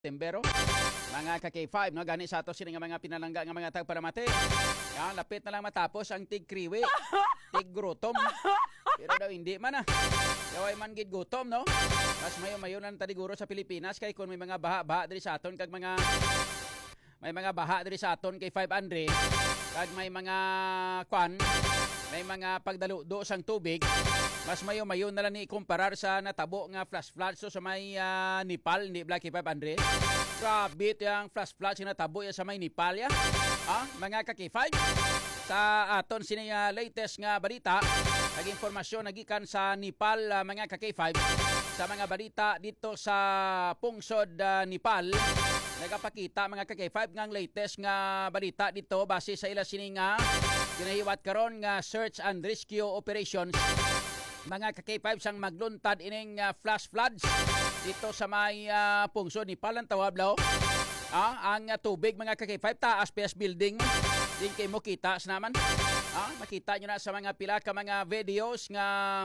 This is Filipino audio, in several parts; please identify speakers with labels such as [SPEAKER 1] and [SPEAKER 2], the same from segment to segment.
[SPEAKER 1] Timbero, mga ka-K5, no? Gani sa ato sila nga mga pinalangga nga mga tagparamate. Yan, lapit na lang matapos ang tig-kriwi, tig-grutom. Pero daw hindi man Yaway man gid gutom, no? Mas mayo-mayo lang tadiguro sa Pilipinas kay kung may mga baha-baha diri sa aton kag may mga baha diri sa aton kay 500 kag may mga may mga pagdaludo sang tubig, mas mayo-mayo na lang ni kumparar sa natabo nga flash flood so sa may Nepal ni Blacky 500. Grabe yang flash flood sa natabo ya sa may Nepal ya. Mga kaki-5 sa aton sini latest nga balita, nag-impormasyon nagikan sa Nepal, mga kaki-5 sa mga balita dito sa pungsod Nepal. Nagapakita mga kaki-5 ngang latest nga balita dito base sa ila sini nga ginahiwat karon nga search and rescue operations. Mga kaki-5 sang magluntad ining flash floods dito sa may pungsod Nepal ang tawablaw. Ang tubig mga kaki-5 taas PS building din kay mo kita sa naman. Makita nyo na sa mga pila ka mga videos nga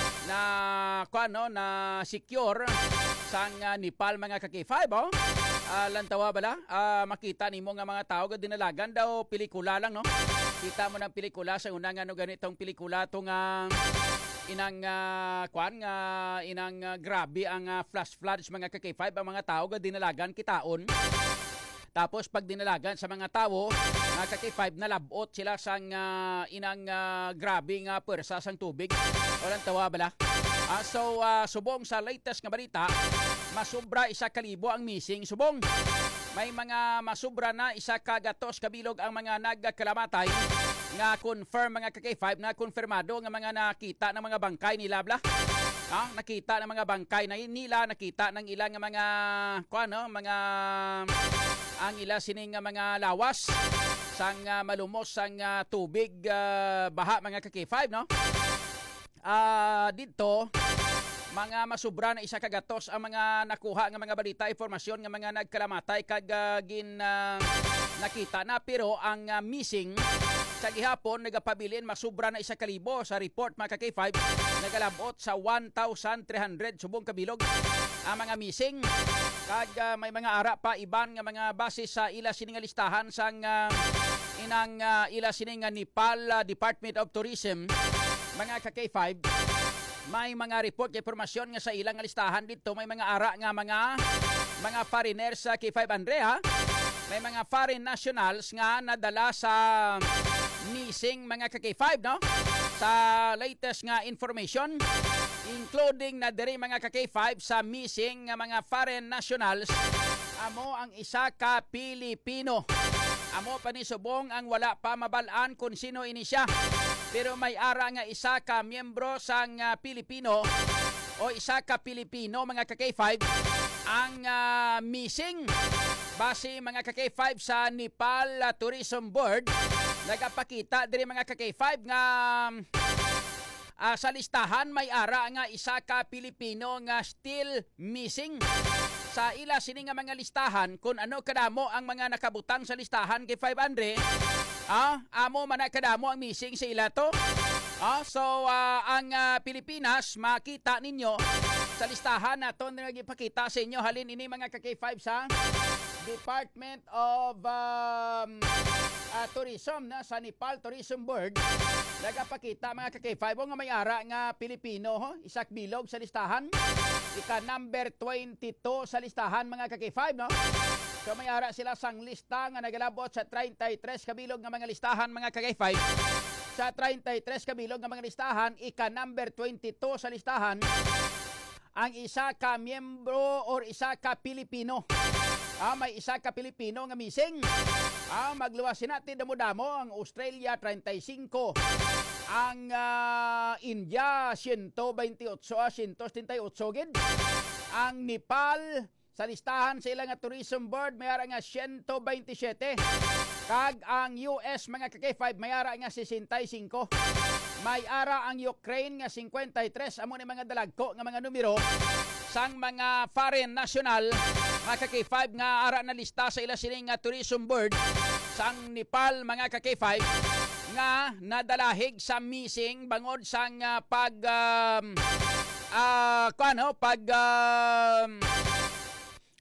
[SPEAKER 1] na secure sang Nepal mga kaki-5 lantawa bala, makita nimo nga mga tao nga dinalagan daw pelikula lang, no? Kita mo ng pelikula sa unang ganitong pelikula tong inang grabe ang flash floods mga kaki-5 ang mga tao nga dinalagan kitaon. Tapos pag dinalagan sa mga tao, mga kaki-5 nalabot sila sang inang grabe nga pwersa sang tubig. Walang tawa bala. Subong sa latest nga balita, masubra 1,000 ang missing subong. May mga masubra na 1,200 kabilog ang mga nagkalamatay nga confirm mga kaki-5 na konfirmado nga mga nakita ng mga bangkay nila bla. Nakita ng mga bangkay na nila, nakita ng ilang mga ang ila sining mga lawas sang malumos sang tubig baha mga kaki-5, no? Dito mga masubra na 1,200 ang mga nakuha nga mga balita, informasyon nga mga nagkalamatay kag nakita na, pero ang missing sa gihapon nagapabilin masubra na 1,000 sa report mga kaki-5, nagalabot sa 1,300 subong kabilog ang mga missing. Kag may mga ara pa iban nga mga base sa ila sining listahan sang ila sining Nepal Department of Tourism mga kaki-5. May mga report kay informasyon nga sa ilang listahan dito may mga ara nga mga foreigners sa K500 May mga foreign nationals nga nadala sa missing mga kaki-5, no? Sa latest nga information, including na diri mga kaki-5 sa missing nga mga foreign nationals, amo ang isa ka Pilipino. Amo pa ni subong ang wala pa mabalaan kung sino ini siya. Pero may ara nga isa ka miyembro sang Pilipino o isa ka Pilipino mga kaki-5 ang missing. Base mga kaki-5 sa Nepal Tourism Board, nagapakita diri mga kaki-5 nga sa listahan may ara nga isa ka Pilipino nga still missing. Sa ila sini nga mga listahan kung ano kadamo ang mga nakabutang sa listahan kay 500, amo man kadamo ang missing sa ila to. Ang Pilipinas makita ninyo sa listahan naton na nagipakita sa inyo halin ini mga kaki-5 sa Department of Tourism na sa Nepal Tourism Board. Nagapakita mga kaki-5 nga may ara nga Pilipino, isak bilog sa listahan. Ika number 22 sa listahan mga kaki-5, no? So may ara sila sang lista nga nagalabot sa 33 kabilog nga mga listahan mga kaki-5. Sa 33 kabilog nga mga listahan, ika number 22 sa listahan ang isa ka miyembro or isa ka Pilipino. May isa ka Pilipino nga missing. Magluwasin natin damo-damo ang Australia 35, ang India 128, 138 gid. Ang Nepal sa listahan sa ilang tourism board may ara nga 127. Kag ang US mga kaki-5 may ara nga 65. May ara ang Ukraine nga 53. Amo ni mga dalagko nga mga numero sang mga foreign national mga kaki-5 nga ara na lista sa ila sining tourism board sang Nepal mga kaki-5 nga nadalahig sa missing bangod sang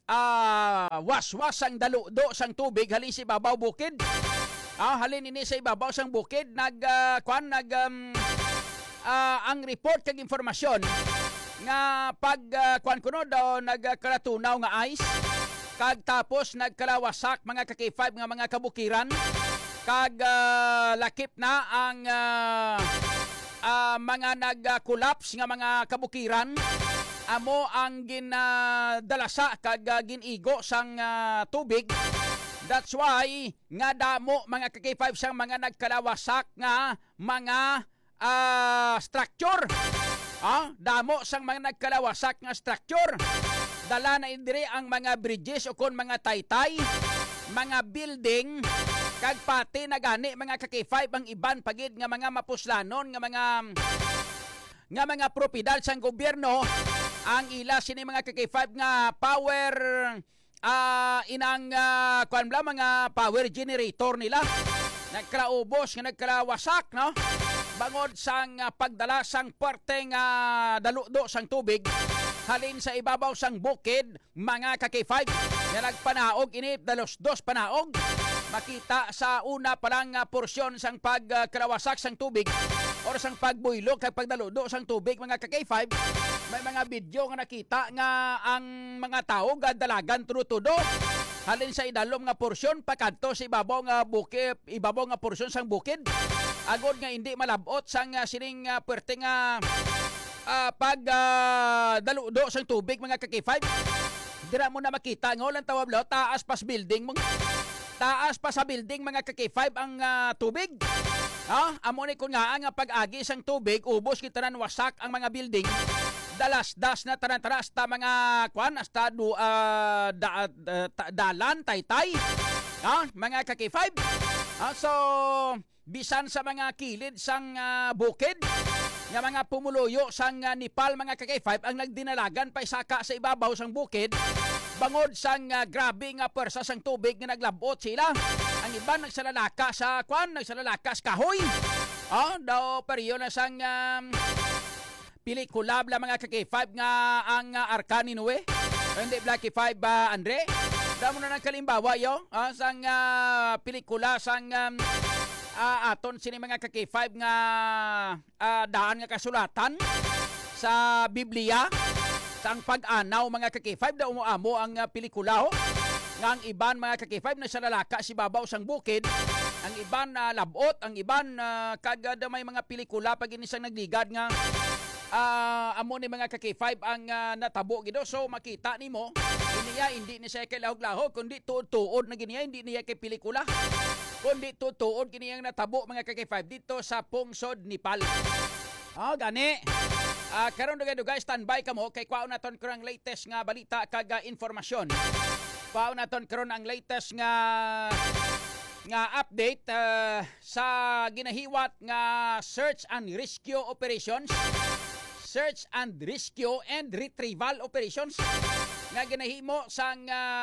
[SPEAKER 1] waswas ang daludo sang tubig halin sa ibabaw bukid. Halin ini sa ibabaw sang bukid ang report kag informasyon nga pag kuan kuno daw nagkaratunaw nga ice kag tapos nagkalawasak mga ka-K5 nga mga kabukiran kag lakip na ang mga nag-collapse nga mga kabukiran amo ang ginadalasa kag ginigo sang tubig. That's why nga damo mga ka-K5 sang mga nagkalawasak nga mga structure. Damo sang mga nagkalawasak nga structure. Dala na indiri ang mga bridges o kon mga taytay, mga building, kag pati na gani mga ka-K5 ang iban pagid nga mga mapuslanon nga mga propiedad sang gobyerno ang ila sini mga ka-K5 nga power mga power generator nila nagkalaubos nga nagkalawasak no bangod sang pagdala sang puwerteng daludo sang tubig halin sa ibabaw sang bukid mga ka-K5 nga nagpanaog ini dos panaog makita sa una palang porsyon sang pagkalawasak sang tubig or sang pagbuylog kag pagdaludo sang tubig mga ka-K5 may mga video nga nakita nga ang mga tao dalagan tudo halin sa idalom nga porsyon pakadto sa ibabaw nga bukid ibabaw nga porsyon sang bukid agod nga hindi malabot sang sining puwerte nga daludo sang tubig mga ka-K5 dira mo na makita nga walang tawab lo taas pa sa building mga ka-K5 ang tubig. Amo ni kun nga ang pag-agi sang tubig ubos kitanan wasak ang mga building. Dalas-das na tanan-tanas ta mga kwan hasta dalan taytay. Mga ka-K5. So bisan sa mga kilid sang bukid nga mga pumuluyo sang Nepal mga ka-K5 ang nagdinalagan pa isaka sa ibabaw sang bukid bangod sang grabe nga pwersa sang tubig nga naglabot sila. Ang iba nagsalalaka sa kahoy. Daw periyo na sang pelikula bla mga ka-K5 nga ang Arca ni Noe. Hindi Blacky 5 Andre. Daw mo na ng kalimbawa yo sang pelikula sang aton sini mga ka-K5 nga daan nga kasulatan sa Biblia sang pag-anaw mga ka-K5 daw amo ang pelikula nga ang iban mga ka-K5 na sa lalaka si babaw sang bukid ang iban labot ang iban kagad may mga pelikula pag inisang nagligad nga amo ni mga ka-K5 ang natabo gido so makita nimo hindi ni siya kay lahog-lahog kundi tuod na giniya hindi niya kay pelikula kundi tuod kiniyang natabo mga ka-K5 dito sa Pungsod, Nepal. Gani. Karon dugay-dugay standby kamo kay kwaon naton karon ang latest nga balita kag informasyon. Kwaon naton karon ang latest nga update sa ginahiwat nga search and rescue operations. Search and rescue and retrieval operations nga ginahimo sang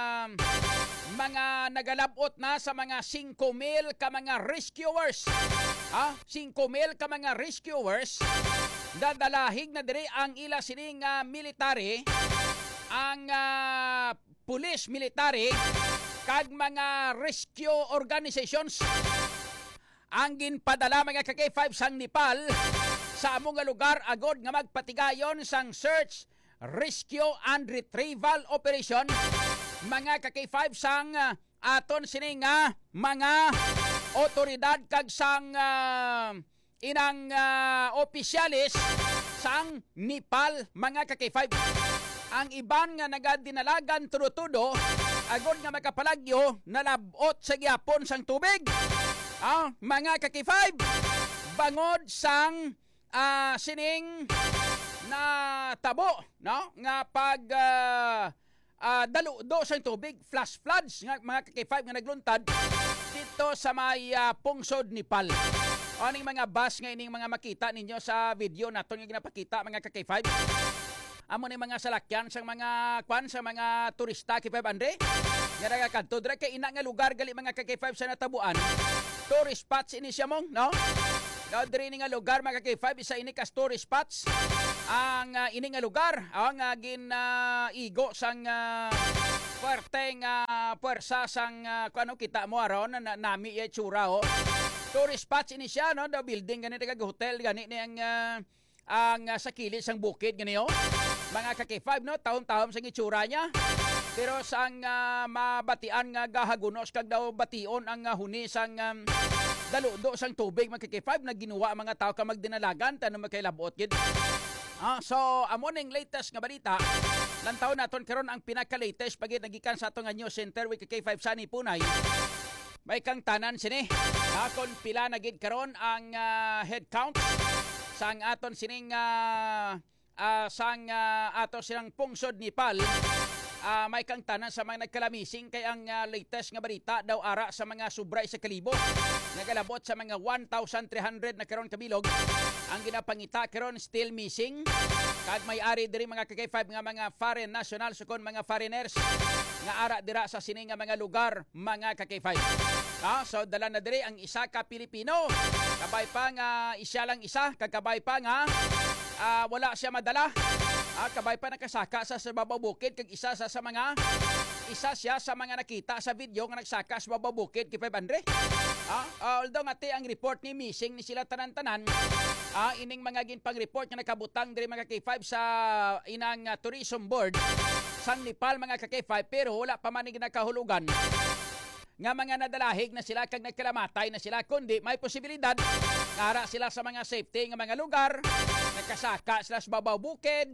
[SPEAKER 1] mga nagalabot na sa mga 5,000 ka mga rescuers. 5,000 ka mga rescuers dadalahig na diri ang ila sining military, ang police military kag mga rescue organizations ang ginpadala mga ka-K5 sang Nepal sa among lugar agod nga magpatigayon sang search, rescue and retrieval operation mga ka-K5 sang aton sining mga otoridad kag sang inang opisyalis sang Nepal mga ka-K5. Ang iban nga nagadinalagan tudo agod nga makapalagyo nalabot sa gyapon sang tubig. Mga ka-K5 bangod sang sining na tabo no nga pag daludo sang tubig, flash floods nga mga ka-K5 nga nagluntad dito sa may Pungsod, Nepal. Aning mga bus nga ining mga makita ninyo sa video naton nga ginapakita mga ka-K5. Amo ni mga salakyan sang mga sa mga turista K5 Andre. Nga nagakadto dira kay ina nga lugar gali mga ka-K5 sa natabuan. Tourist spots ini siya mong, no? Daw diri nga lugar mga ka-K5 isa ini ka tourist spots. Ang ini nga lugar ang igo sang Puwerteng puwersa sang kung ano kita mo aron na nami itsura ho. Tourist spots ini siya no, the building gani kag hotel gani ni ang sa kilid sang bukid gani ho. Mga kaki-5 no, taon-taon sang itsura niya. Pero sang mabatian nga gahagunos kag daw bation ang huni sang daludo sang tubig mga kaki-5 na ginawa mga tao ka magdinalagan tanong magkailabot gid. So amo ning latest nga balita. Lantaw naton karon ang pinaka-latest pagid nagikan sa atong news center with K5 Sunny Punay. May kang tanan sini. Kon pila na gid karon ang head count sang aton sining sang ato silang pungsod ni Pal. May kang tanan sa mga nagkalamising kay ang latest nga balita daw ara sa mga subray sa kalibo. Nagalabot sa mga 1,300 na karon kabilog. Ang ginapangita karon still missing. Kag may-ari diri mga kaki-5 nga mga foreign national sukon mga foreigners nga ara dira sa sini nga mga lugar mga kaki-5. So dala na diri ang isa ka Pilipino. Kabay pa nga isa lang isa kagkabay pa nga wala siya madala. Kabay pa nakasaka sa babaw bukid kag isa siya sa mga nakita sa video nga nagsaka sa babaw bukid kay 500. Although ngati ang report ni missing ni sila tanan-tanan, ining mga ginpang-report nga nakabutang diri mga K5 sa inang tourism board sang Nepal mga K5 pero wala pa man ginakahulugan nga mga nadalahig na sila kag nagkalamatay na sila kundi may posibilidad ara sila sa mga safety nga mga lugar, nakasaka sila sa babaw bukid,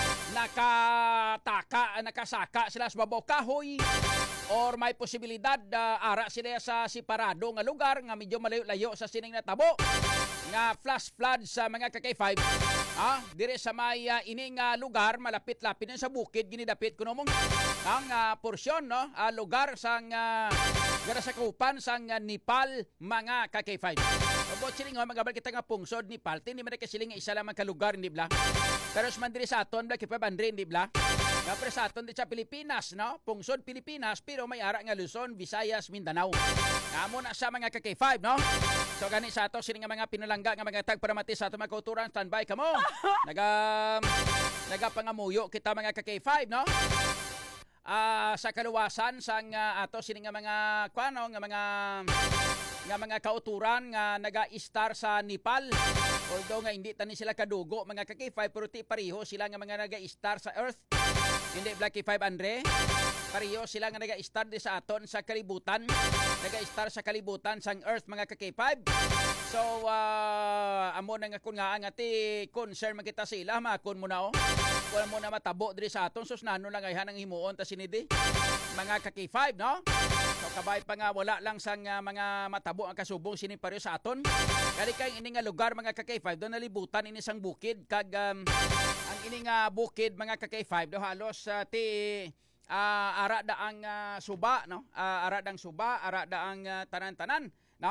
[SPEAKER 1] nakasaka sila sa babaw kahoy, or may posibilidad ara sila sa separado nga lugar nga medyo malayo-layo sa sining natabo nga flash flood sa mga kaki-5. Dire sa may ining lugar malapit-lapit sa bukid ginidapit kuno mong ang porsyon no, lugar sang gara sa kaupan sang Nepal mga kaki-5. Abot siling magabal kita nga pungsod Nepal, hindi man kasiling isa lamang ka lugar hindi bla. Pero sa mandiri sa aton bla kay 500 hindi bla. Nga pre sa aton di sa Pilipinas no, pungsod Pilipinas pero may ara nga Luzon, Visayas, Mindanao. Amo na sa mga kaki-5 no. So gani sa ato sining nga mga pinalangga nga mga tagparamati sa ato mga kauturan, standby kamo. Nagapangamuyo kita mga kaki-5 no. Sa kaluwasan sang ato sining nga mga kuano nga mga kauturan nga naga-star sa Nepal. Although nga hindi tani sila kadugo mga kaki-5 pero ti pareho sila nga mga naga-star sa Earth. Hindi Blacky 5 Andre. Pareho sila nga naga-star di sa aton sa kalibutan. Naga-star sa kalibutan sang Earth mga kaki-5. So amo na nga kun nga ti concern man kita sila makon mo na wala mo na matabo diri sa aton sus nano lang ayhan ang himuon ta sinidi mga kaki-5 no. So kabay pa nga wala lang sang mga matabo ang kasubong sini pareho sa aton. Kali kay ini nga lugar mga kaki-5 do nalibutan ini sang bukid kag ang ini nga bukid mga kaki-5 do halos ti ara da ang suba no. Ara dang suba, ara da ang tanan-tanan no.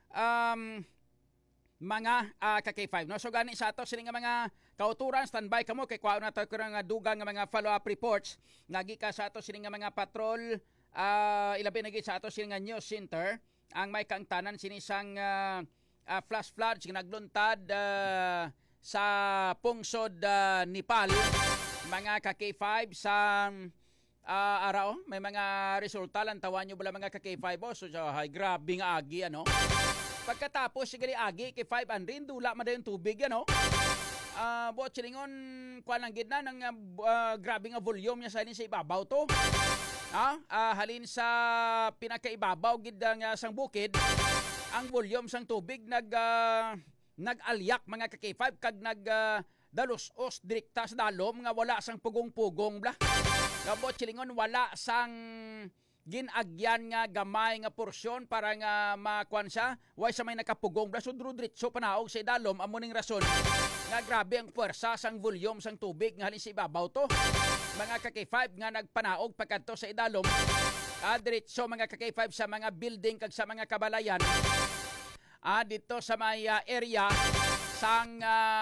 [SPEAKER 1] Mga kaki-5 no. So gani sa ato sini nga mga kauturan, standby kamo kay kuha na tayo nga dugang nga mga follow-up reports nagika sa ato sini nga mga patrol ilabi nagi sa ato sini nga news center ang may kaangtanan sinisang flash floods nagluntad sa pungsod Nepal mga kaki-5 sa araw may mga resulta lang tawan nyo bala mga kaki-5 so grabe nga agi ano. Pagkatapos sigali agi kay 500 dula man yung tubig ano. Buot silingon kuan lang gid na ng grabe nga volume niya sa ibabaw to. Halin sa pinakaibabaw gid nga sang bukid ang volume sang tubig nag-alyak mga kaki-5 kag dalos-os direkta sa dalom nga wala sang pugong-pugong bla. Buot silingon wala sang ginagyan nga gamay nga porsyon para nga makuan siya way sa may nakapugong braso diretso panaog sa idalom amo ning rason nga grabe ang puwersa sang volume sang tubig nga halin sa ibabaw to mga kaki-5 nga nagpanaog pagkadto sa idalom diretso mga kaki-5 sa mga building kag sa mga kabalayan dito sa may area sang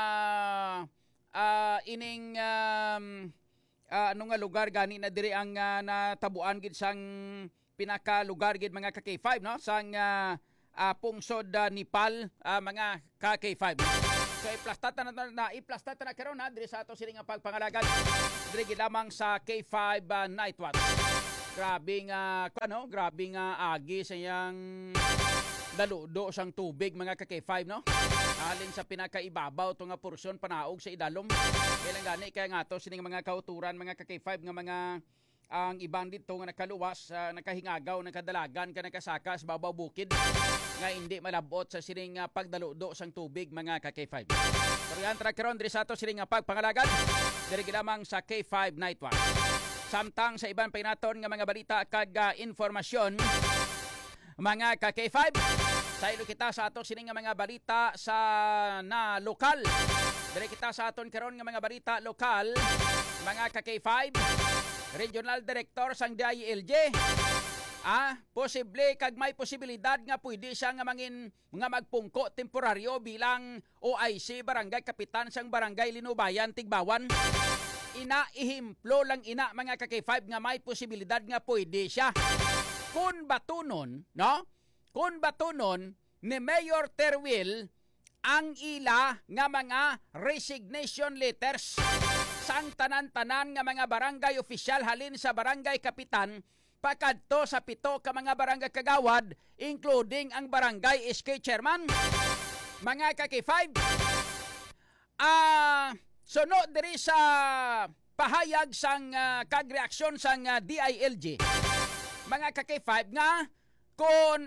[SPEAKER 1] ining ano nga lugar gani na diri ang natabuan gid sang pinaka lugar gid mga kaki-5 no sang pungsod Nepal mga kaki-5. So iplastata na karon na diri sa ato sini nga pagpangalagan diri gid lamang sa K5 Night Watch. Grabe nga agi sa yang daludo sang tubig mga ka-K5 no. Alin sa pinakaibabaw to nga porsyon panaog sa idalom. Bilang gani kaya nga to sining mga kauturan mga ka-K5 nga mga ang ibang dito nga nakaluwas, nakahingagaw, nakadalagan, ka nakasakas, babaw bukid nga hindi malabot sa sining pagdaludo sang tubig mga ka-K5. Pero yan, karon diri sa ato sining pagpangalagan diri ginamang sa K5 Night Watch. Samtang sa ibang pinaton nga mga balita kag informasyon mga ka-K5, sa ilo kita sa ato sining nga mga balita sa na lokal. Diri kita sa aton karon nga mga balita lokal mga ka-K5. Regional Director sang DILG. Posible kag may posibilidad nga pwede siya nga magpungko temporaryo bilang OIC Barangay Kapitan sang Barangay Linubayan Tigbawan. Ihimplo lang mga ka-K5 nga may posibilidad nga pwede siya. Kung batunon ni Mayor Terwil ang ila nga mga resignation letters sang tanan-tanan nga mga barangay opisyal halin sa barangay kapitan pakadto sa 7 ka mga barangay kagawad including ang barangay SK chairman. Mga ka-K5, sunod diri sa pahayag sang kagreaksyon sang DILG. Mga ka-K5 nga kung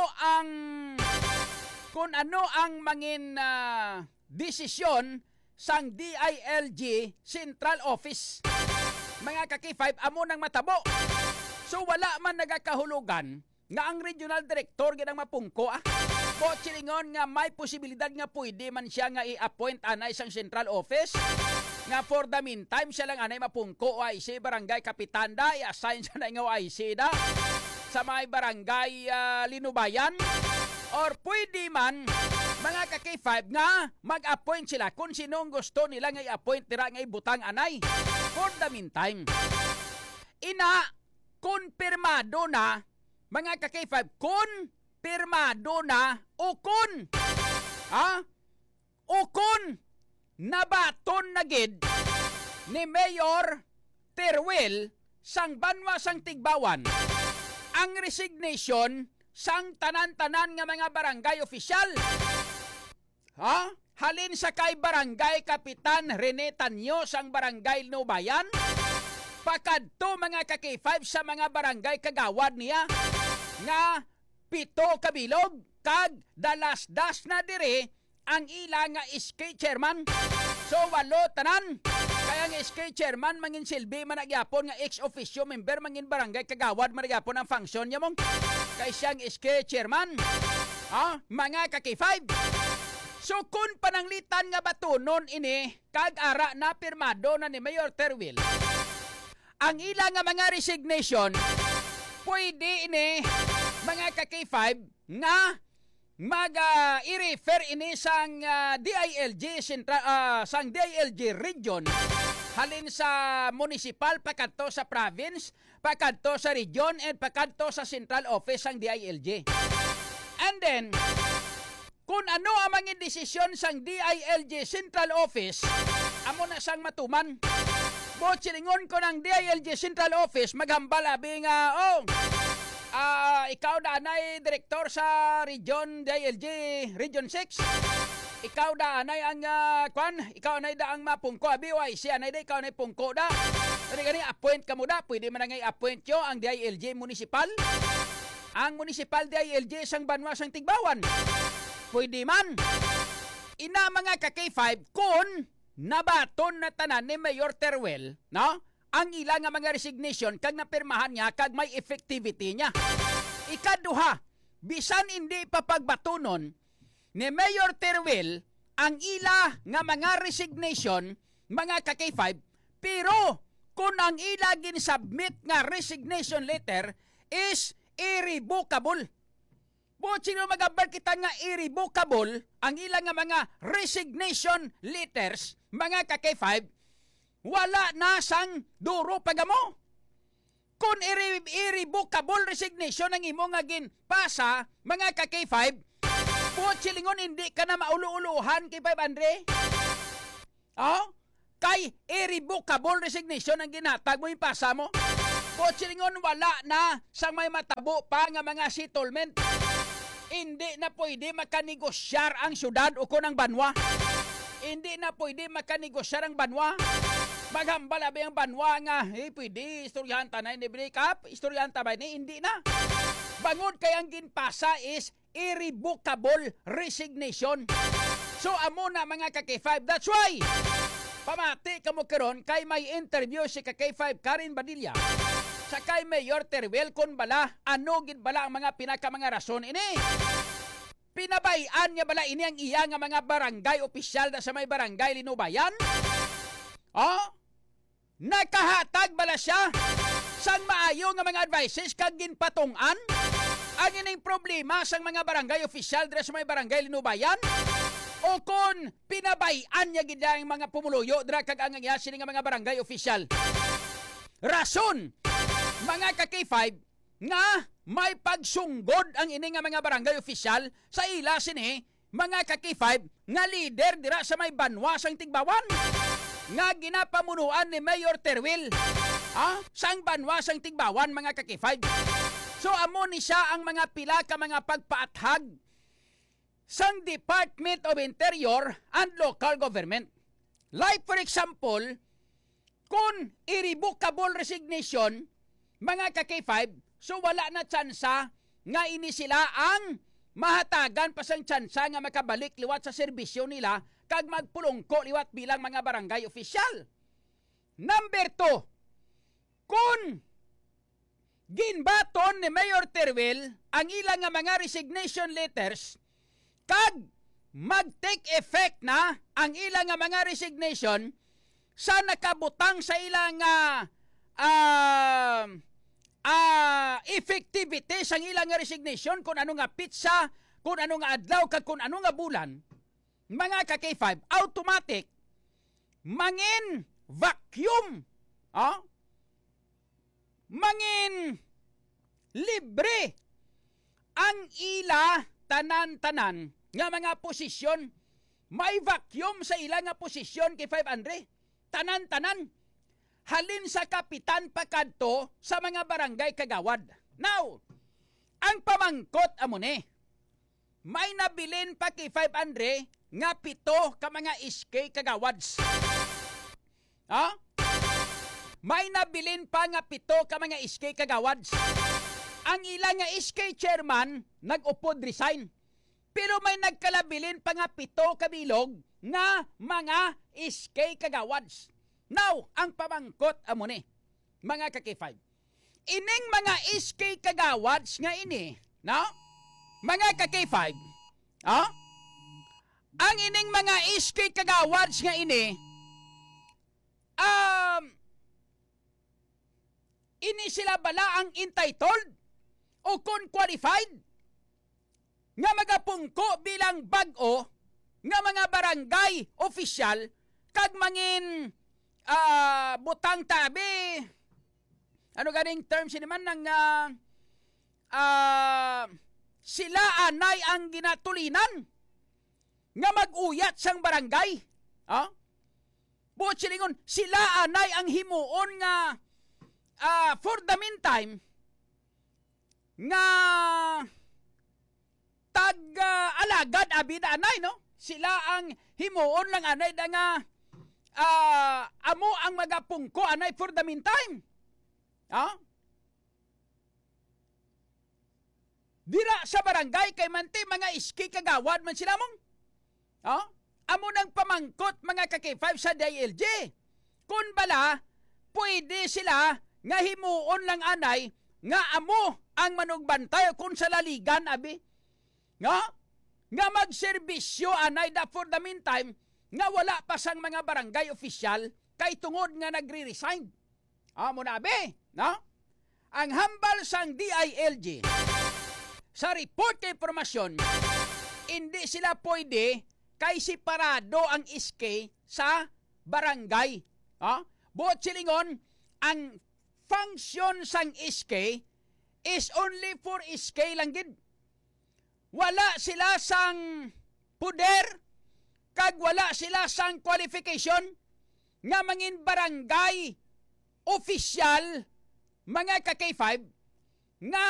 [SPEAKER 1] ano ang mangin desisyon sang DILG Central Office. Mga ka-K5, amo nang matabo. So wala man nagakahulugan nga ang regional director ginang mapungko. Chilingon nga may posibilidad nga pwede man siya nga i-appoint anay sang Central Office. Nga for the meantime siya lang anay mapungko OIC Barangay Kapitan da, i-assign siya na nga OIC da sa may barangay Linubayan. Or pwede man mga ka-K5 nga mag-appoint sila kung sinong gusto nila nga i-appoint nila nga ibutang anay. For the meantime, konfirmado na mga ka-K5, konfirmado na ukon nabaton na gid ni Mayor Terwil sang banwa sang Tigbawan ang resignation sang tanan-tanan nga mga barangay opisyal. Halin sa kay Barangay Kapitan Rene Tanyo sang Barangay Nubayan, pakadto mga ka-K5 sa mga barangay kagawad niya nga 7 kabilog kag dalas-das na dire ang ila nga SK chairman. So 8 tanan. Kaya nga SK chairman mangin silbi man nagyapon nga ex-officio member mangin barangay kagawad man nagyapon ang function niya mong kay siyang SK chairman. Mga ka-K5. So kung pananglitan nga batunon ini kag ara na pirmado na ni Mayor Terwil ang ila nga mga resignation, pwede ini mga ka-K5 nga i-refer ini sang DILG sang DILG region halin sa municipal pakadto sa province, pakadto sa region and pakadto sa central office sang DILG. And then kung ano ang mga desisyon sang DILG central office, amo na sang matuman. Chilingon ko ng DILG central office maghambal abi nga ikaw da anay direktor sa region DILG region 6. Ikaw da anay ang ikaw anay da ang mapungko abi OIC anay da ikaw anay pungko da. Gani appoint ka mo da, pwede man nga i-appoint yo ang DILG municipal. Ang municipal DILG sang banwa sang Tigbawan. Pwede man. Ina mga ka-K5 kung nabaton na tanan ni Mayor Terwil, no? Ang ila nga mga resignation kag napirmahan niya kag may effectivity niya. Ikaduha, bisan hindi pa pagbatunon ni Mayor Terwil ang ila nga mga resignation mga ka-K5, pero kung ang ila gin-submit nga resignation letter is irrevocable. Sino magabal kita nga irrevocable ang ilang nga mga resignation letters, mga ka-K5, wala na sang duro pagamo. Kung irrevocable resignation ang imo nga ginpasa, mga ka-K5, silingon hindi ka na maulu-uluhan kay 500. Kay irrevocable resignation ang ginatag mo yung pasa mo. Botsilingon wala na sa may matabo pa nga mga settlement. Hindi na pwede makanigosyar ang syudad o kunang banwa. Hindi na pwede makanigosyar ang banwa. Maghambal abi ang banwa nga, pwede istoryahan tanay ni break up, istoryahan tabay ni, hindi na. Bangod kay ang ginpasa is irrevocable resignation. So amo na mga ka-K5, that's why pamati kamo karon kay may interview si ka-K5 Karen Badilla sa kay Mayor Teruel kun bala ano gid bala ang mga pinaka mga rason ini. Pinabayan niya bala ini ang iya nga mga barangay opisyal na sa may barangay Linubayan? Nakahatag bala siya sang maayo nga mga advices kag ginpatung-an ang ining problema sang mga barangay opisyal dira sa may barangay Linubayan? O kung pinabayan niya gid ang mga pumuluyo dira kag ang iya sini nga mga barangay opisyal? Rason mga ka-K5 nga may pagsunggod ang ini nga mga barangay opisyal sa ila sini mga ka-K5 nga leader dira sa may banwa sang Tigbawan nga ginapamunuan ni Mayor Teruel sang banwa sang Tigbawan mga ka-K5. So amo ni siya ang mga pila ka mga pagpaathag sang Department of Interior and Local Government. Like for example, kung irrevocable resignation mga ka-K5, so wala na tsansa nga ini sila ang mahatagan pa sang tsansa nga makabalik liwat sa serbisyo nila kag magpulongko liwat bilang mga barangay opisyal. Number 2, kung ginbaton ni Mayor Teruel ang ilang nga mga resignation letters kag mag-take effect na ang ilang nga mga resignation sa nakabutang sa ilang effectivity sang ilang nga resignation kung ano nga pitsa, kung ano nga adlaw, kag kung ano nga bulan, mga ka-K5, automatic mangin vacuum, mangin libre ang ila tanan-tanan nga mga posisyon. May vacuum sa ilang nga posisyon kay 500. Tanan-tanan. Halin sa kapitan pakadto sa mga barangay kagawad. Now, ang pamangkot amo ni, may nabilin pa kay 500 nga 7 ka mga SK kagawads. May nabilin pa nga 7 ka mga SK kagawads. Ang ilang nga SK chairman nag-upod resign. Pero may nagkalabilin pa nga 7 kabilog nga mga SK kagawads. Now, ang pamangkot amo ni, mga ka-K5. Ining mga SK kagawads nga ini, no? Mga ka-K5, ang ining mga SK kagawads nga ini, ini sila bala ang entitled o kung qualified nga magapungko bilang bag-o nga mga barangay opisyal kag mangin butang tabi. Ano ganing term siniman ng sila anay ang ginatulinan nga mag-uyat sang barangay. Buot silingon, sila anay ang himuon nga for the meantime nga alagad abi na anay, no? Sila ang himuon lang anay da nga amo ang magapungko anay for the meantime. Dira sa barangay kay manti mga iski kagawad man sila mong. Amo nang pamangkot mga ka-K5 sa DILG. Kun bala, pwede sila nga himuon lang anay nga amo ang manugbantay kung sa laligan abi. Nga magserbisyo anay da for the meantime nga wala pa sang mga barangay opisyal kay tungod nga nagre-resign. Amo na abi, no? Ang hambal sang DILG sa report kay impormasyon, hindi sila pwede kay separado ang SK sa barangay. Buot silingon, ang function sang SK is only for SK lang gid. Wala sila sang puder, kag wala sila sang qualification nga mangin barangay opisyal mga ka-K5 nga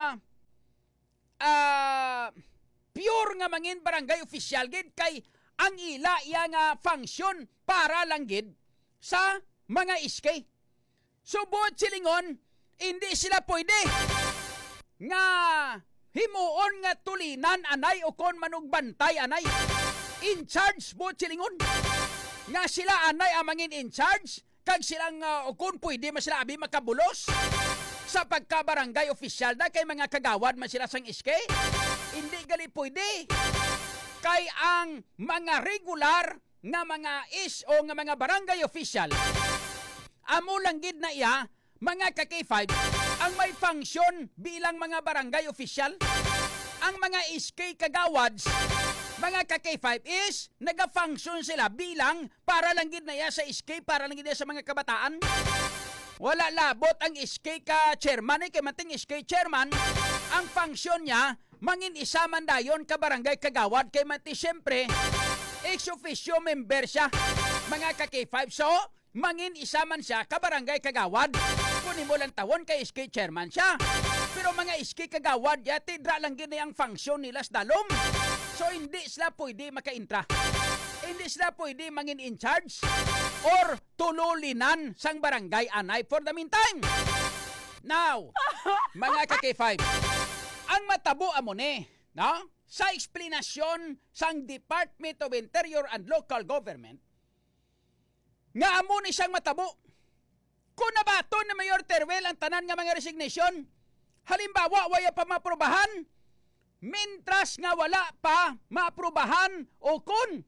[SPEAKER 1] pure nga mangin barangay official gid kay ang ila iya nga function para lang gid sa mga iskay. Subot silingon, hindi sila pwede nga himuon nga tulinan anay o kon manugbantay anay. In charge bot silingon. Nga sila anay ang mangin in charge kag silang o kon pwede man sila abi makabulos sa pagka-barangay official na kay mga kagawad man sila sang iskay. Hindi gali pwede. Kay ang mga regular nga mga o nga mga barangay official amo lang gid na iya mga ka-K5 ang may function bilang mga barangay official. Ang mga iskay kagawads mga ka-K5 is naga-function sila bilang para lang gid na iya sa iskay, para lang gid sa mga kabataan. Wala labot ang iskay ka chairman kay manting iskay chairman ang function niya mangin isa man dayon ka barangay kagawad kay manti syempre ex officio member siya mga ka-K5. So mangin isa man siya ka barangay kagawad kunin mo lang tawon kay iskay chairman siya. Pero mga iskay kagawad yati dra lang gid ang function nila sa dalom. So hindi sila pwede maka-intra. Hindi sila pwede mangin in charge or tululinan sang barangay anay for the meantime. Now, mga ka-K5, ang matabo amo ni, no? Sa eksplanasyon sang Department of Interior and Local Government, nga amo ni siyang matabo. Kung nabaton na Mayor Teruel ang tanan nga mga resignation, halimbawa waya pa maprobahan, mintras nga wala pa maprobahan o kun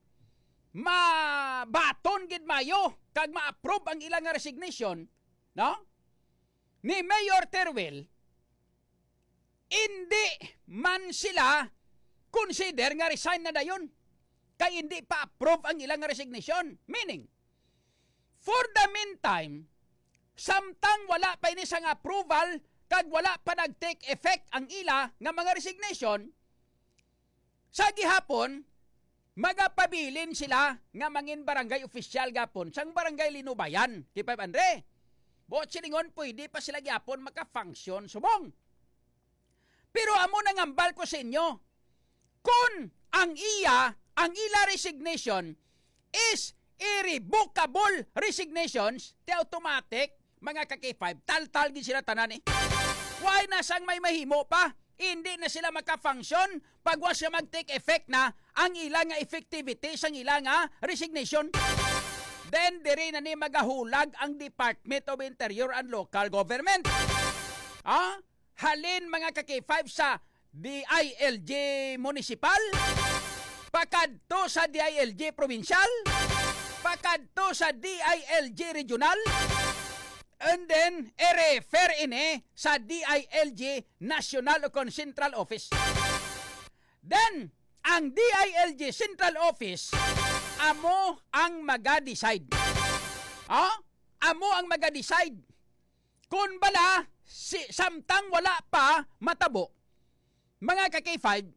[SPEAKER 1] mabaton gid mayo kag ma-approve ang ilang resignation, no? Ni Mayor Teruel, hindi man sila consider nga resign na dayon kay hindi pa approve ang ilang resignation. Meaning, for the meantime, samtang wala pa ini sang approval kag wala pa nag-take effect ang ila nga mga resignation, sa gihapon magapabilin sila nga mangin barangay official gapon sang barangay Linubayan kay Pep Andre. Bot silingon pwede pa sila gapon maka-function subong. Pero amo nang ambal ko sa inyo, kung ang ila resignation is irrevocable resignations, te automatic mga ka-K5 tal-tal gid sila tanan eh. Why na sang may mahimo pa? Hindi na sila maka-function pag wa siya mag-take effect na ang ilang nga effectivity sang ilang nga resignation. Then, diri na ni magahulag ang Department of Interior and Local Government. Halin mga ka-K5 sa DILG Municipal, pakadto sa DILG Provincial, pakadto sa DILG Regional, and then, i-refer ini sa DILG National o Central Office. Then, ang DILG Central Office, amo ang maga-decide. Amo ang maga-decide. Kung bala, samtang wala pa matabo, mga ka-K5,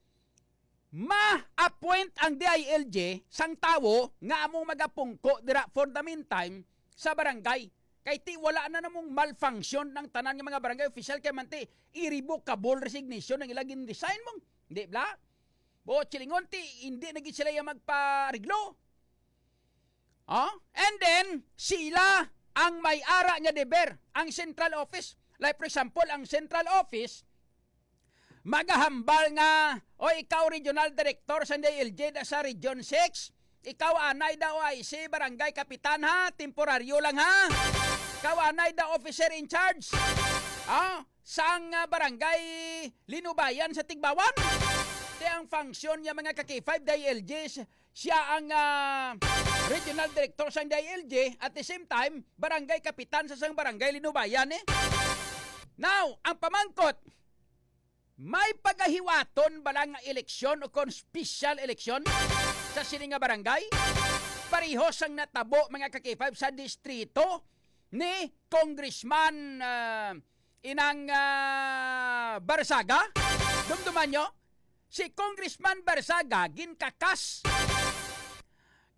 [SPEAKER 1] ma-appoint ang DILG sang tawo nga among magapungko dira for the meantime sa barangay. Kay ti wala na namong malfunction ng tanan ng mga barangay official kay manti irrevocable resignation ng ilagin resign mong. Hindi bla? Bo chilingon ti hindi nagit sila yung magpariglo. And then sila ang may-ara nga deber, ang central office. Like for example, ang central office magahambal nga o ikaw regional director sa DILG sa Region 6. Ikaw anay daw ay si barangay kapitan ha, temporaryo lang ha. Ikaw anay daw officer in charge. Sang barangay Linubayan sa Tigbawan. Ito ang function niya mga ka-K5 DILG. Siya ang regional director sa DILG at the same time barangay kapitan sa sang barangay Linubayan eh. Now, ang pamangkot, may pagahiwaton balang eleksyon o kon special eleksyon sa sininga barangay? Pareho sang natabo mga ka-K5 sa distrito ni Congressman Inang Barsaga. Dumduman nyo? Si Congressman Barsaga ginkakas,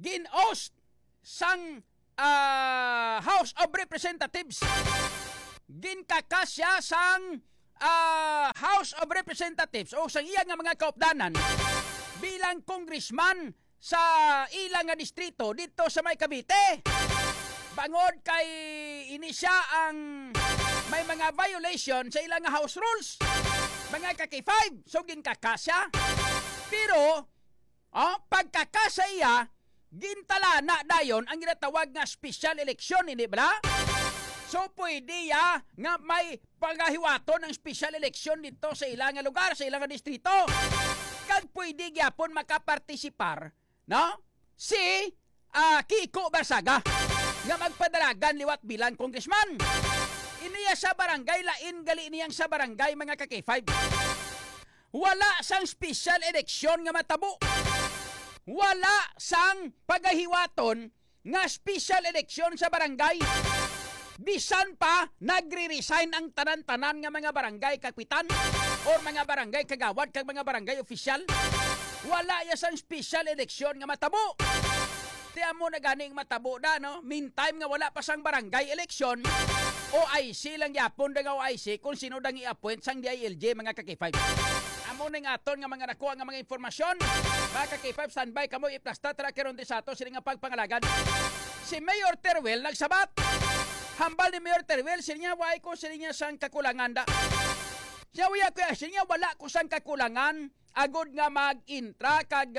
[SPEAKER 1] ginost sang House of Representatives ginkakasya sang House of Representatives o sang iya nga mga kaupdanan bilang congressman sa ilang nga distrito dito sa may Cavite. Bangod kay ini siya ang may mga violation sa ilang nga house rules. Mga kaki-5, so ginkakasya. Pero, pagkakasa iya, gintala na dayon ang ginatawag nga special election, hindi ba? So, pwede ya nga may paghahiwaton ng special election dito sa ilang nga lugar, sa ilang nga distrito. Kag pwede gyapon makapartisipar, no? Si Kiko Barsaga nga magpadalagan liwat bilang congressman. Iniya sa barangay, lain gali niyang sa barangay mga kaki-5. Wala sang special election nga matabo. Wala sang pagahiwaton nga special election sa barangay. Bisan pa nagre-resign ang tanan-tanan nga mga barangay kapitan or mga barangay kagawad kag mga barangay official. Wala ya sang special election nga matabo. Tiyan mo na ganing matabo na, no? Meantime nga wala pa sang barangay election, OIC lang yapon da nga OIC kung sino dang i-appoint sang DILG mga kaki-5. Amo na nga aton nga mga nakuha nga mga informasyon. Mga kaki-5, standby kamo iplasta tara karon di sa ato sila nga pagpangalagan. Si Mayor Teruel nagsabat. Hambal ni Mayor Teruel sila way ko sila sang kakulangan da. Siya wala ko sang kakulangan agod nga mag-intra kag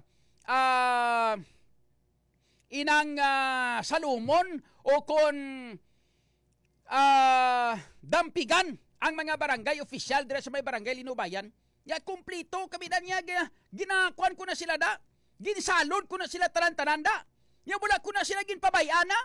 [SPEAKER 1] inang salumon o kon dampigan ang mga barangay official dire sa may barangay Linubayan. Ya kumplito kabidan niya ginakuan ko na sila da. Ginsalod ko na sila tanan-tanan da. Ya wala ko na sila ginpabayana.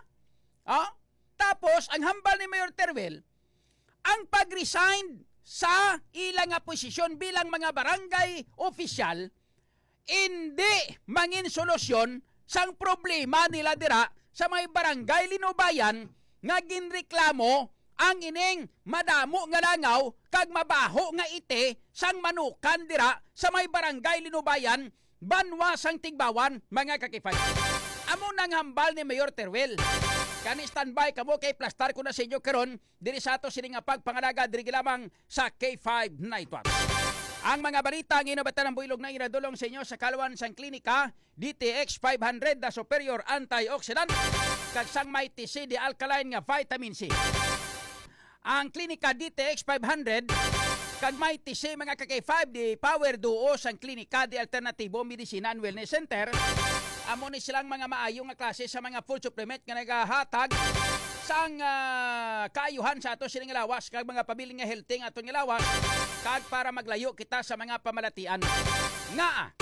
[SPEAKER 1] Tapos ang hambal ni Mayor Teruel ang pag-resign sa ilang posisyon bilang mga barangay official hindi mangin solusyon sang problema nila dira sa may barangay Linubayan nga ginreklamo ang ining madamo nga langaw kag mabaho nga ite sang manukan dira sa may barangay Linubayan banwa sang Tigbawan mga kakifay. Amo nang hambal ni Mayor Teruel. Kani standby kamo kay plastar ko na sa inyo karon diri sa ato sini nga pagpangalaga diri lamang sa K5 Night Watch. Ang mga balita ang inobatan ng builog na iradulong sa inyo sa Kalawan sang Klinika DTX 500 na superior antioxidant kag sang may TC di alkaline nga vitamin C. Ang Klinika DTX 500 kag may TC mga kaki-5 di power duo sang Klinika di Alternatibo Medicina and Wellness Center. Amo ni silang mga maayong nga klase sa mga food supplement nga nagahatag sang kaayuhan sa ato sining lawas kag mga pabiling nga healthy nga aton nga lawas kag para maglayo kita sa mga pamalatian nga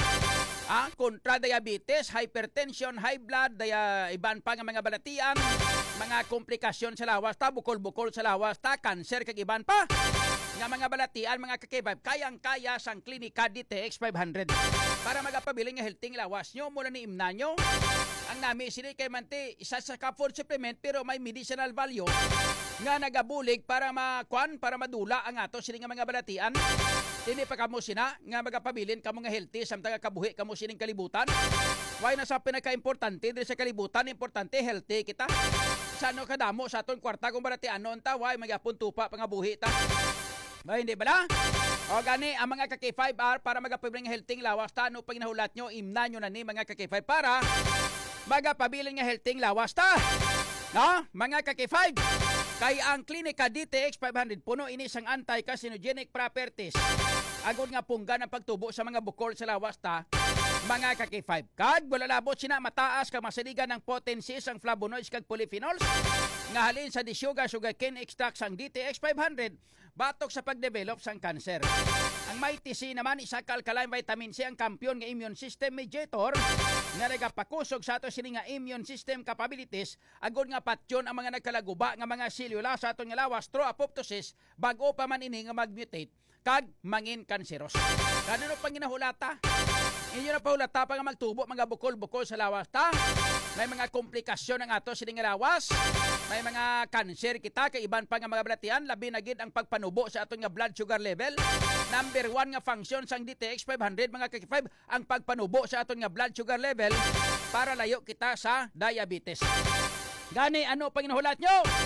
[SPEAKER 1] kontra diabetes, hypertension, high blood, iban pa nga mga balatian, mga komplikasyon sa lawas ta, bukol-bukol sa lawas ta, cancer kag iban pa nga mga balatian mga kakibab kayang-kaya sang Klinika DTX 500 para magapabiling nga healthy nga lawas nyo mula ni imna nyo. Ang nami sila kay manti isa sa food supplement pero may medicinal value nga nagabulig para para madula ang ato sila nga mga balatian. Hindi pa kamo sina nga magapabilin kamo nga healthy samtang kabuhi kamo sining kalibutan. Why na sa pinaka-importante diri sa kalibutan, importante healthy kita. Sano kadamo sa aton kwarta kung balatianon ta, why magyapon tupa pangabuhi ta. Ba hindi bala? O gani ang mga kaki-5R para magapabiling nga healthy lawas ta no pag nahulat nyo imna nyo na ni mga kaki-5 para magapabiling nga healthy lawas ta. No, mga kaki-5 kay ang Klinika DTX 500 puno ini sang anti-carcinogenic properties. Agod nga pungga ng pagtubo sa mga bukol sa lawas ta. Mga kaki-5 kag wala labot sina mataas kag masaligan ng potency sang flavonoids kag polyphenols nga halin sa sugarcane extract sang DTX 500 batok sa pagdevelop sang cancer. Ang may TC naman isa ka alkaline vitamin C ang kampiyon nga immune system mediator nga nagapakusog sa ato sini nga immune system capabilities agod nga patyon ang mga nagkalaguba nga mga selula sa aton nga lawas through apoptosis bag-o pa man ini nga magmutate kag mangin kanseros. Kanino pang ginahulata? Inyo na pahulata pa nga magtubo mga bukol-bukol sa lawas ta. May mga komplikasyon ang ato sining lawas. May mga cancer kita kay iban pa nga mga balatian labi na gid ang pagpanubo sa aton nga blood sugar level. Number 1 nga function sang DTX 500 mga kaki-5 ang pagpanubo sa aton nga blood sugar level para layo kita sa diabetes. Gani ano pang inahulat nyo?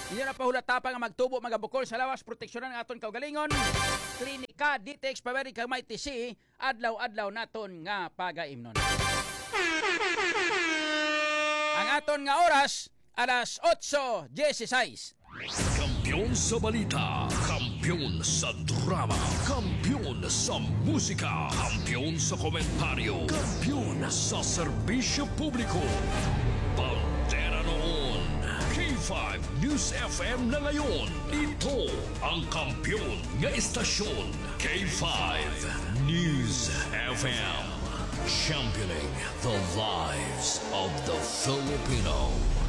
[SPEAKER 1] Inyo na pahulatapa nga magtubo mga bukol sa lawas proteksyonan ng aton kaugalingon. Klinika DTX Paberi kag may TC adlaw-adlaw naton nga pagaimnon. Ang aton nga oras alas 8:16.
[SPEAKER 2] Kampiyon sa balita, kampiyon sa drama, kampiyon sa musika, kampiyon sa komentaryo, kampiyon sa serbisyo publiko. Bandera noon, K5 News FM na ngayon. Ito ang kampiyon nga istasyon, K5 News FM. Championing the lives of the Filipino.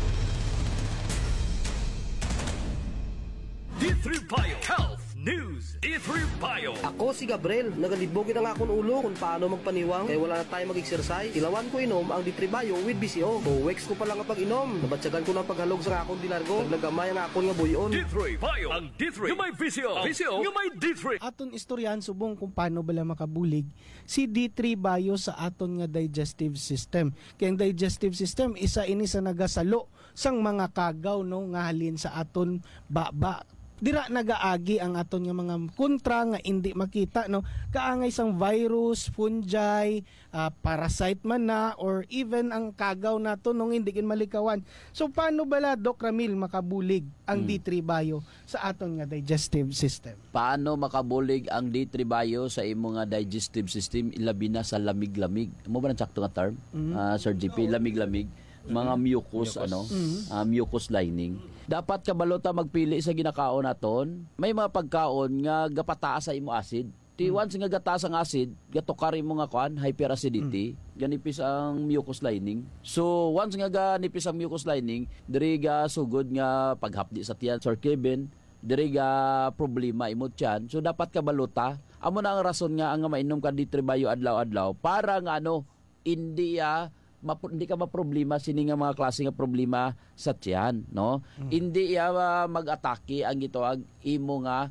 [SPEAKER 2] D3 Bio Health News. D3 Bio.
[SPEAKER 3] Ako si Gabriel, nagalibog ang akong ulo kung paano magpaniwang kaya wala na tayo mag-exercise. Ilawan ko inom ang D3 Bio with BCO. O weeks ko pa lang ang pag-inom. Nabatsagan ko ng paghalog sa akong dilargo. Naglagamay ang akong nga buyon.
[SPEAKER 2] D3 Bio. Ang D3 yung may VCO. VCO yung may D3.
[SPEAKER 4] Aton istoryahan subong kung paano bala makabulig si D3 Bio sa aton nga digestive system. Kaya ang digestive system isa ini sa nagasalo sang mga kagaw no nga halin sa aton baba. Dira nagaagi ang aton nga mga kontra nga hindi makita no kaangay sang virus, fungi, parasite man na or even ang kagaw nato nung hindi kin malikawan. So paano bala Doc Ramil makabulig ang D3 Bio sa aton nga digestive system?
[SPEAKER 5] Paano makabulig ang D3 Bio sa imo nga digestive system ilabi na sa lamig-lamig? Mo ba nang sakto nga term? Sir GP, lamig-lamig, mga mucus. Mucus lining. Dapat kabalo ta magpili sa ginakaon naton. May mga pagkaon nga gapataas sa imo acid. Once nga gataas ang acid, gatukari mo nga kuan hyperacidity, ganipis ang mucus lining. So once nga ganipis ang mucus lining, diri ga sugod nga paghapdi sa tiyan, Sir Kevin, diri ga problema imo tiyan. So dapat kabalo ta. Amo na ang rason nga ang mainom ka D3 Bio adlaw-adlaw para nga hindi ka maproblema sini nga mga klase nga problema sa tiyan, no? Hindi mag-atake ang gitawag imo nga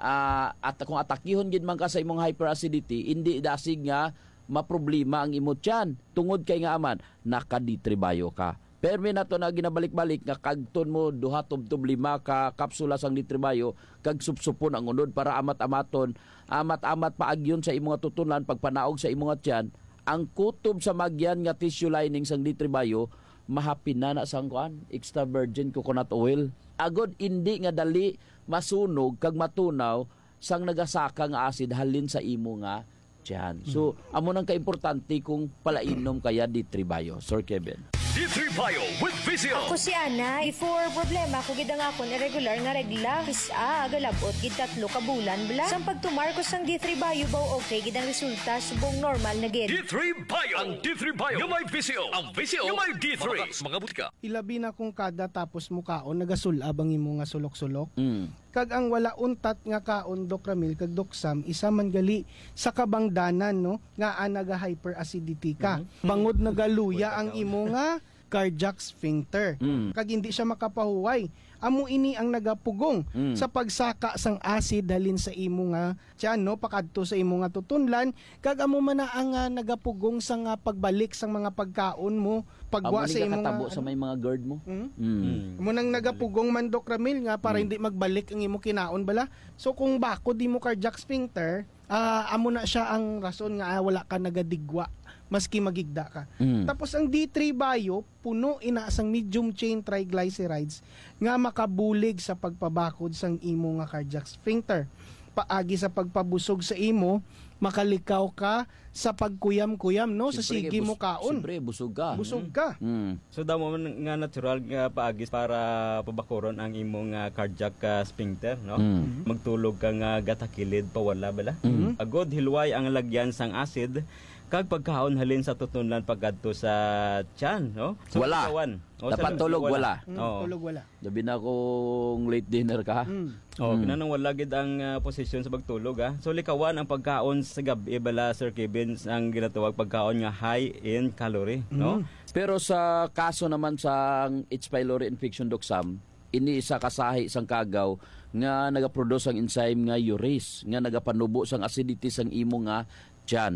[SPEAKER 5] at kung atakihon gid man ka sa imong hyperacidity, hindi dasig nga maproblema ang imo tiyan. Tungod kay nga aman naka D3 Bio ka. Permi nato na ginabalik-balik nga kagton mo duha tubtob 5 ka kapsula sang D3 Bio kag supsupon ang unod para amat-amaton, amat-amat paagyon sa imong tutunan pagpanaog sa imong tiyan. Ang kutob sa magyan nga tissue lining sang D3 Bio mahapin na sang kuan extra virgin coconut oil. Agod hindi nga dali masunog kag matunaw sang nagasaka nga acid halin sa imo nga tiyan. So amo nang kaimportante kung palainom kaya D3 Bio, Sir Kevin.
[SPEAKER 2] D3 Bio with VCO.
[SPEAKER 6] Ako si Ana, before problema ko gid ang akon irregular nga regla. Galabot gid 3 ka bulan bla. Sang pagtumar ko sang D3 Bio baw okay gid ang resulta subong normal na gid.
[SPEAKER 2] D3 Bio. Ang D3 Bio yung may VCO. Ang VCO yung may D3. Mga butika.
[SPEAKER 4] Ilabi na kung kada tapos mukaon nagasulab ang imo nga sulok-sulok. Kag ang wala untat nga kaon Doc Ramil kag Doc Sam isa man gali sa kabangdanan no nga naga hyperacidity ka. Bangod nagaluya ang imo nga cardiac sphincter. Kag hindi siya makapahuway. Amo ini ang nagapugong sa pagsaka sang acid halin sa imo nga tiyan no pakadto sa imo nga tutunlan kag amo man na ang nagapugong sa nga pagbalik sang mga pagkaon mo pagwa sa imo nga
[SPEAKER 5] sa may mga GERD mo.
[SPEAKER 4] Amo nang nagapugong man Doc Ramil nga para hindi magbalik ang imo kinaon bala. So kung bako di mo cardiac sphincter, amo na siya ang rason nga wala ka nagadigwa maski magigda ka. Tapos ang D3 Bio puno ina sang medium chain triglycerides nga makabulig sa pagpabakod sang imo nga cardiac sphincter. Paagi sa pagpabusog sa imo, makalikaw ka sa pagkuyam-kuyam no sa sige mo kaon.
[SPEAKER 5] Siyempre busog ka.
[SPEAKER 4] Busog ka.
[SPEAKER 7] So damo man nga natural nga paagis para pabakoron ang imong cardiac sphincter no. Magtulog ka nga gatakilid pawala bala. Agod hilway ang lagyan sang acid kag pagkaon halin sa tutunlan pagkadto sa tiyan no. So,
[SPEAKER 5] wala. Dapat tulog wala.
[SPEAKER 4] Tulog wala.
[SPEAKER 5] Labi na kung late dinner ka.
[SPEAKER 7] Kinanang wala gid ang posisyon sa pagtulog So likawan ang pagkaon sa gabi bala Sir Kevin ang ginatawag pagkaon nga high in calorie no.
[SPEAKER 5] Pero sa kaso naman sa H. pylori infection Doc Sam, ini isa kasahi sang kagaw nga nagaproduce ang enzyme nga urease nga nagapanubo sang acidity sang imo nga tiyan.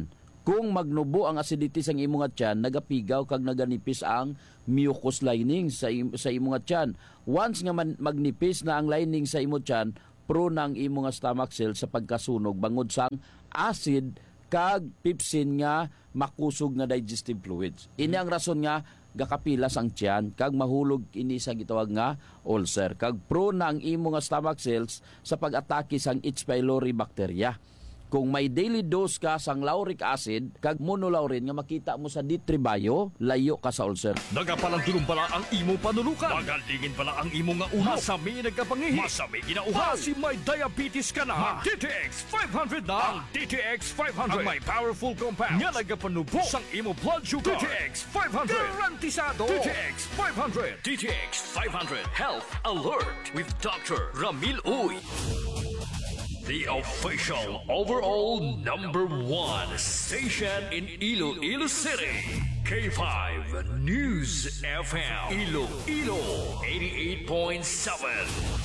[SPEAKER 5] Kung magnubo ang acidity sa imong nga tiyan, nagapigaw kag naganipis ang mucous lining sa imong nga tiyan. Once nga magnipis na ang lining sa imong tiyan, prone ang imong nga stomach cells sa pagkasunog bangod sang acid kag pepsin nga makusog nga digestive fluids. Ini ang rason nga gakapilas ang tiyan kag mahulog ini sa gitawag nga ulcer. Kag prone na ang imong nga stomach cells sa pag-atake sang H. pylori bacteria. Kung may daily dose ka sang lauric acid kag monolaurin nga makita mo sa D3 Bio, layo ka sa ulcer.
[SPEAKER 2] Nagapalandulong pala ang imo panulukan. Magalingin pala ang imo nga ulo. Masami nagkapangihi. Masami ginauhan. Si may diabetes ka na. DTX 500 na. Ang DTX 500. Ang may powerful compounds. Nga nagapanubo sang imo blood sugar. DTX 500. Garantisado. DTX 500. DTX 500. Health Alert with Dr. Ramil Uy. The official overall #1 station in Iloilo City. K5 News FM. Iloilo 88.7.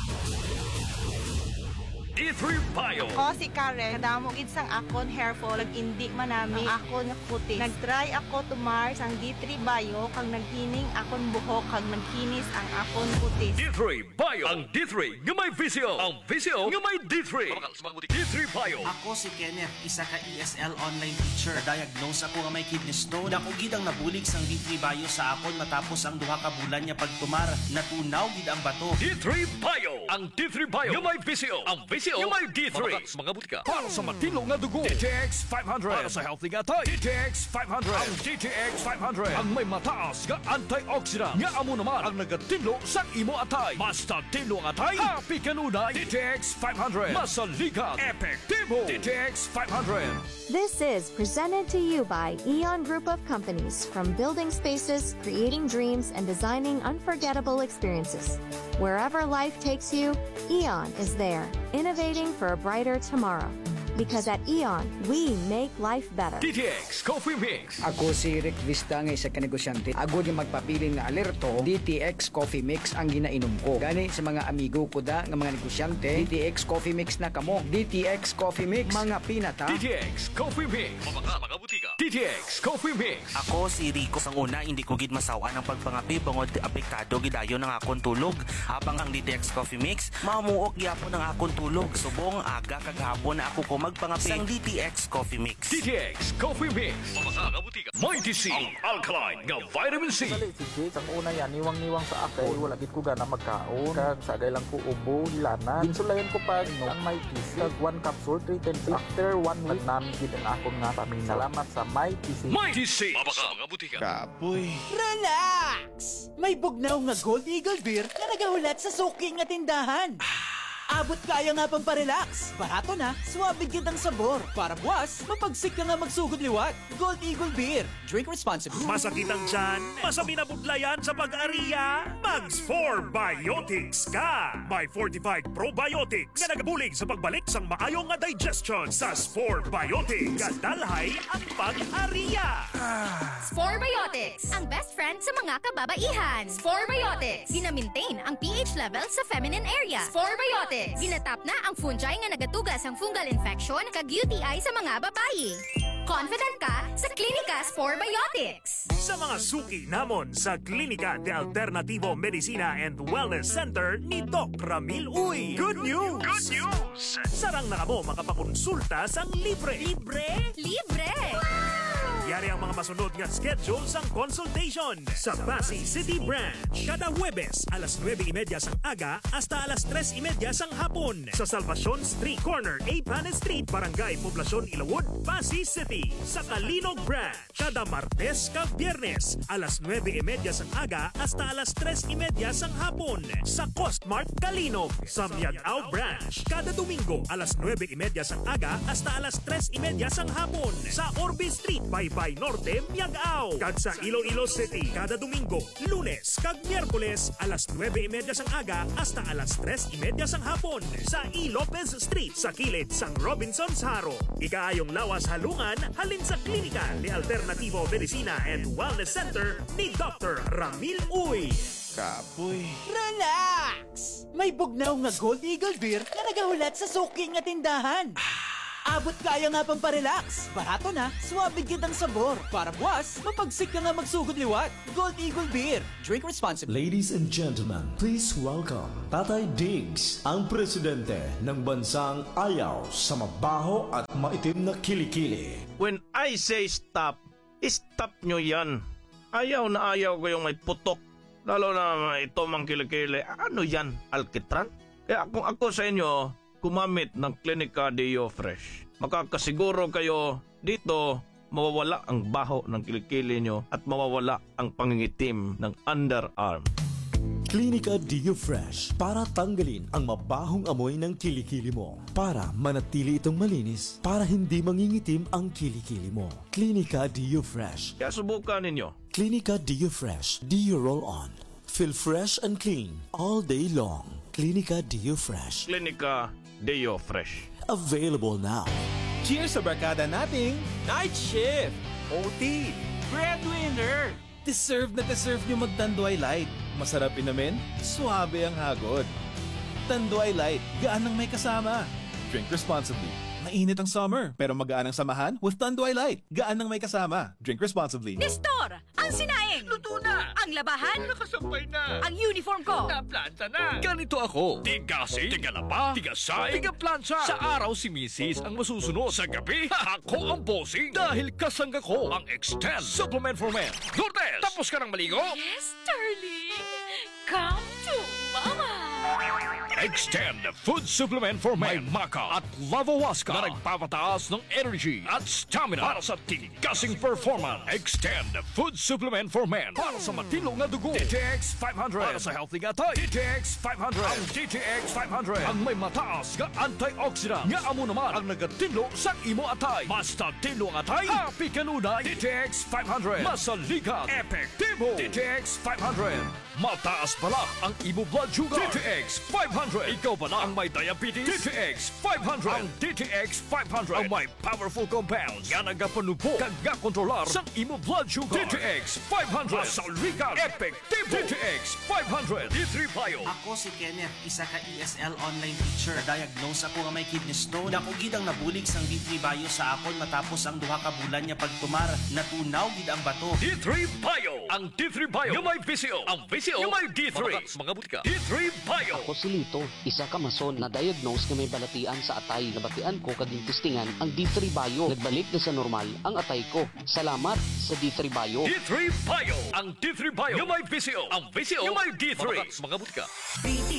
[SPEAKER 2] D3 Bio.
[SPEAKER 8] Ako si Karen, kadamo gid sang akon hair fall, indi manami ang akon puti. Nag-try ako tumar sang D3 Bio kag naghining akon buhok kag nagkinis ang akon puti.
[SPEAKER 2] D3 Bio. Ang D3 nga may visio. Ang visio nga may D3. D3 Bio.
[SPEAKER 9] Ako si Kenneth, isa ka ESL online teacher. Diagnose ako nga may kidney stone. Dako gid ang nabulig sang D3 Bio sa akon matapos ang 2 ka bulan nga pagtumar. Natunaw gid ang bato.
[SPEAKER 2] D3 Bio. Ang D3 Bio nga may visio. Ang visio nga may D3. Mga butika. Para sa matino nga dugo. DTX 500. Para sa healthy nga tay. DTX 500. Ang DTX 500. Ang may mataas nga antioxidant. Nga amo naman ang nagatinlo sa imo atay. Basta tinlo ang atay. Happy kanunay. DTX 500. Masaligan. Epektibo. DTX 500.
[SPEAKER 10] This is presented to you by Eon Group of Companies. From building spaces, creating dreams, and designing unforgettable experiences. Wherever life takes you, Eon is there, innovating for a brighter tomorrow. Because at Eon, we make life better.
[SPEAKER 2] DTX Coffee Mix.
[SPEAKER 11] Ako si Rick Vista nga isa ka negosyante. Ako di magpapili nga alerto, DTX Coffee Mix ang ginainom ko. Gani sa mga amigo ko da nga mga negosyante, DTX Coffee Mix na kamo. DTX Coffee Mix, mga pinata.
[SPEAKER 2] DTX Coffee Mix. Mga butika. DTX Coffee Mix.
[SPEAKER 9] Ako si Rico. Sang una, hindi ko gid masawa ng pagpangapi bangod apektado gidayon ng akon tulog. Habang ang DTX Coffee Mix, mamuok gyapon ng akon tulog. Subong aga kagahapon na ako ko magpangapi sang DTX Coffee Mix.
[SPEAKER 2] DTX Coffee Mix. Mga butika. Mighty C. Ang alkaline nga vitamin C.
[SPEAKER 12] Sige, sang una yan, niwang-niwang sa akay, wala gid ko gana magkaon. Kag sagay lang ko ubo, hilanan. Insulayan ko pa ang Mighty C. Kag 1 capsule, 3 times. After 1 week, namin gid ang akon nga pamina. Salamat sa Mighty C.
[SPEAKER 2] Mighty C. Mga butika.
[SPEAKER 13] Kapoy. Relax! May bugnaw nga Gold Eagle Beer na nagahulat sa suki nga tindahan. Abot kaya nga pang parelax. Barato na, suwabig kitang sabor. Para buwas, mapagsik ka nga magsugod liwat. Gold Eagle Beer. Drink responsibly.
[SPEAKER 14] Masakit ang tiyan? Masami na budlayan sa pag-ariya? Mags 4 Biotics ka! May fortified probiotics nga nagabulig sa pagbalik sang maayong nga digestion sa Spore Biotics. Kadalhay ang pag-ariya.
[SPEAKER 15] Spore Biotics, ang best friend sa mga kababaihan. Spore Biotics, gina-maintain ang pH level sa feminine area. Spore Biotics, ginatap na ang fungi nga nagatugas ang fungal infection kag UTI sa mga babae. Confident ka sa Klinika Spore Biotics.
[SPEAKER 14] Sa mga suki namon sa Klinika de Alternativo Medicina and Wellness Center ni Doc Ramil Uy. Good news! Good news! Sarang na kamo makapakonsulta sang libre. Libre?
[SPEAKER 15] Libre!
[SPEAKER 14] Yari ang mga masunod nga schedule sang consultation sa Pasay City Branch. Kada Huwebes, alas 9:30 sang aga hasta alas 3:30 sang hapon. Sa Salvacion Street Corner, Pan Street, Barangay Poblacion, Ilawod, Pasay City. Sa Kalinog Branch, kada Martes kag Biyernes, alas 9:30 sang aga hasta alas 3:30 sang hapon. Sa Costmart Kalinog. Sa Miagao Branch, kada Domingo, alas 9:30 sang aga hasta alas 3:30 sang hapon. Sa Orbe Street, Baybay Norte, Miagao. Kag sa Iloilo City, kada Domingo, Lunes kag Miyerkules, alas 9:30 sang aga hasta alas 3:30 sang hapon. Sa E. Lopez Street, sa kilid sang Robinson's Haro. Ikaayong lawas halungan, halin sa Klinika de Alternativo Medicina and Wellness Center ni Dr. Ramil Uy.
[SPEAKER 13] Kapoy. Relax! May bugnaw nga Gold Eagle Beer na nagahulat sa suki nga tindahan. Abot Abot kaya nga pang parelax. Barato na, suwabe kitang sabor. Para buwas, mapagsik ka nga magsugod liwat. Gold Eagle Beer. Drink responsibly.
[SPEAKER 16] Ladies and gentlemen, please welcome Tatay Diggs, ang presidente ng bansang ayaw sa mabaho at maitim na kilikili.
[SPEAKER 17] When I say stop, stop nyo yan. Ayaw na ayaw ko yung may putok. Lalo na ito mang kilikili. Ano yan? Alkitran? Kaya kung ako sa inyo, gumamit ng Clinica Deo Fresh. Makakasiguro kayo dito mawawala ang baho ng kilikili nyo at mawawala ang pangingitim ng underarm.
[SPEAKER 16] Clinica Deo Fresh para tanggalin ang mabahong amoy ng kilikili mo. Para manatili itong malinis, para hindi mangingitim ang kilikili mo. Clinica Deo Fresh.
[SPEAKER 17] Kaya subukan ninyo.
[SPEAKER 16] Clinica Deo Fresh. Deo Roll On. Feel fresh and clean all day long. Clinica Deo Fresh.
[SPEAKER 17] Clinica Deo Fresh.
[SPEAKER 16] Available now.
[SPEAKER 18] Cheers sa barkada nating Night Shift, OT, Breadwinner. Deserve nyo mag-Tanduay Light. Masarap inamin, suabe ang hagod. Tanduay Light, gaan ng may kasama. Drink responsibly. Mainit ang summer, pero magaan ang samahan with Tanduay Light. Gaan ng may kasama. Drink responsibly.
[SPEAKER 19] Nestor, ang sinaing.
[SPEAKER 2] Luto na.
[SPEAKER 19] Ang labahan.
[SPEAKER 2] Nakasampay na.
[SPEAKER 19] Ang uniform ko.
[SPEAKER 2] Naplanta na. Ganito ako. Tigasing, tigalaba, tigasay, tigaplansa. Sa araw si Mrs. ang masusunod. Sa gabi, ako ang bossing. Dahil kasangga ko ang Extend Supplement for Men. Lourdes, tapos ka ng maligo?
[SPEAKER 19] Yes, darling. Come to Mama.
[SPEAKER 2] Extend Food Supplement for Men. May Maca at Lavawaska na nagpapataas ng energy at stamina para sa tigasing performance. Extend Food Supplement for Men para sa matilo nga dugo. DTX 500 para sa healthy nga tayo. DTX 500. Ang DTX 500 ang may mataas nga antioxidant nga amo naman ang nagatilo sa imo atay. Basta tilo nga atay, happy kanunay. DTX 500 masaligat, epektibo. DTX 500 mataas pala ang imo blood sugar. DTX 500. Ikaw pala ang may diabetes. DTX 500. Ang DTX 500 ang may powerful compounds nga nagapanupo kag kontrolar sa imo blood sugar. DTX 500 masaligat, epektibo. DTX 500 D3 Bio.
[SPEAKER 9] Ako si Kenneth, isa ka ESL online teacher. Diagnose ako nga may kidney stone. Dako gid ang nabulig sang D3 Bio sa akon matapos ang duha ka bulan nga pagtumar. Natunaw gid ang bato.
[SPEAKER 2] D3 Bio. Ang D3 Bio nga may PCO. Ang PCO nga may D3. Mga butika. D3 Bio.
[SPEAKER 20] Ako si Lito, isa ka mason na diagnose nga may balatian sa atay. Nabatian ko kaging testingan ang D3 Bio. Nagbalik na sa normal ang atay ko. Salamat sa D3 Bio.
[SPEAKER 2] D3 Bio. Ang D3 Bio nga may PCO. Ang PCO nga may D3. Mga butika.